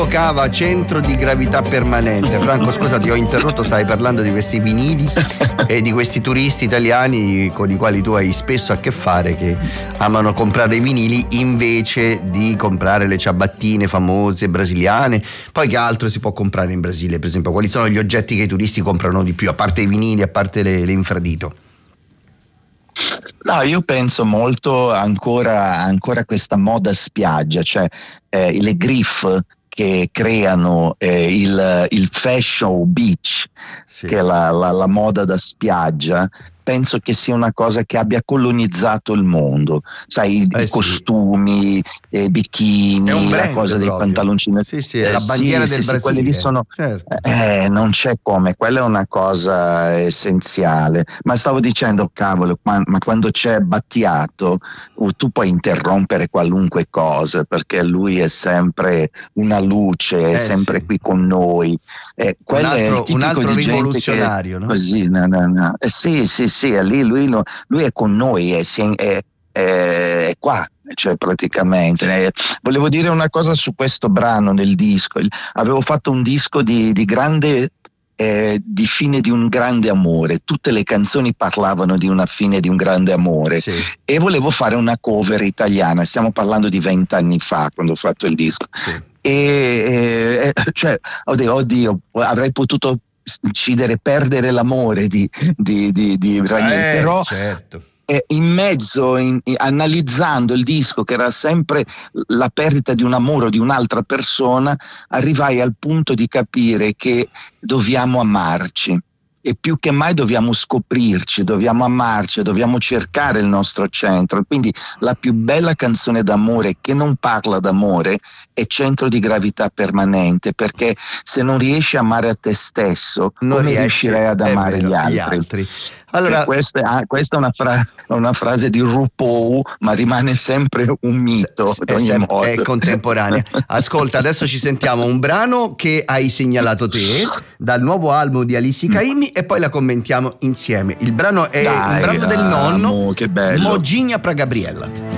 Cava centro di gravità permanente. Franco, scusa, ti ho interrotto, stavi parlando di questi vinili e di questi turisti italiani con i quali tu hai spesso a che fare, che amano comprare i vinili invece di comprare le ciabattine famose brasiliane. Poi che altro si può comprare in Brasile, per esempio? Quali sono gli oggetti che i turisti comprano di più, a parte i vinili, a parte le infradito? No, io penso molto ancora questa moda spiaggia, cioè le griff che creano il fashion beach, Sì. che è la moda da spiaggia. Penso che sia una cosa che abbia colonizzato il mondo, sai, i Sì. costumi, È un bikini, la brand cosa dei proprio. pantaloncini. Sì, è la bandiera del Brasile. Quelli lì sono, certo. non c'è come, quella è una cosa essenziale. Ma stavo dicendo, cavolo, ma quando c'è Battiato, tu puoi interrompere qualunque cosa, perché lui è sempre una luce, è sempre Sì. qui con noi. Quello è il Un tipico altro di gente rivoluzionario, che no? così, no. Sì, è lì, lui è con noi, è qua, cioè praticamente. Volevo dire una cosa su questo brano nel disco. Avevo fatto un disco di grande, di fine di un grande amore. Tutte le canzoni parlavano di una fine di un grande amore, Sì. e volevo fare una cover italiana. Stiamo parlando di 20 anni fa, quando ho fatto il disco. Sì. Cioè, oddio, avrei potuto perdere l'amore di Ranieri, però certo. in mezzo, analizzando il disco, che era sempre la perdita di un amore o di un'altra persona, arrivai al punto di capire che dobbiamo amarci. E più che mai dobbiamo scoprirci, dobbiamo amarci, dobbiamo cercare il nostro centro. Quindi la più bella canzone d'amore che non parla d'amore è Centro di gravità permanente, perché se non riesci a amare a te stesso, come riuscirai ad amare gli altri? Allora, Questa è una frase di RuPaul, ma rimane sempre un mito ad ogni modo. È contemporanea. Ascolta, adesso ci sentiamo un brano che hai segnalato te dal nuovo album di Alissi Caimmi e poi la commentiamo insieme. Il brano è un brano del nonno, che bello. Moginha pra Gabriella.